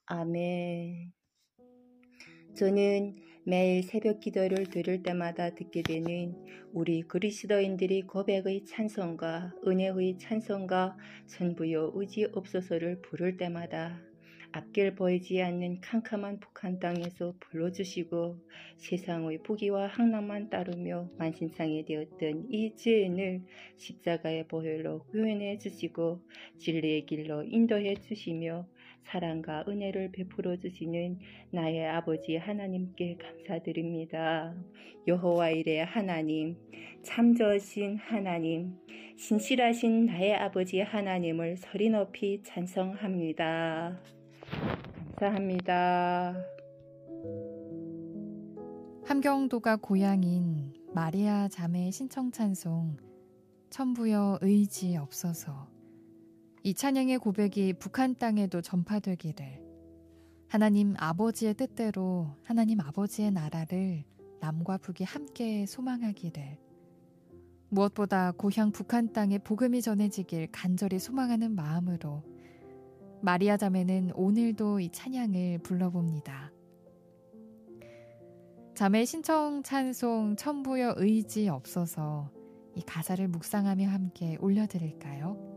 아멘. 저는 매일 새벽 기도를 들을 때마다 듣게 되는 우리 그리스도인들이 고백의 찬송가, 은혜의 찬송가, 천부여 의지 없소서를 부를 때마다 앞길 보이지 않는 캄캄한 북한 땅에서 불러주시고 세상의 부귀와 향락만 따르며 만신창이 되었던 이 죄인을 십자가의 보혈로 구원해 주시고 진리의 길로 인도해 주시며 사랑과 은혜를 베풀어 주시는 나의 아버지 하나님께 감사드립니다. 여호와 이레 하나님, 참 좋으신 하나님, 신실하신 나의 아버지 하나님을 소리 높이 찬송합니다. 감사합니다. 함경도가 고향인 마리아 자매의 신청 찬송 천부여 의지 없어서, 이 찬양의 고백이 북한 땅에도 전파되기를, 하나님 아버지의 뜻대로 하나님 아버지의 나라를 남과 북이 함께 소망하기를, 무엇보다 고향 북한 땅에 복음이 전해지길 간절히 소망하는 마음으로 마리아 자매는 오늘도 이 찬양을 불러봅니다. 자매의 신청 찬송 천부여 의지 없어서 이 가사를 묵상하며 함께 올려드릴까요?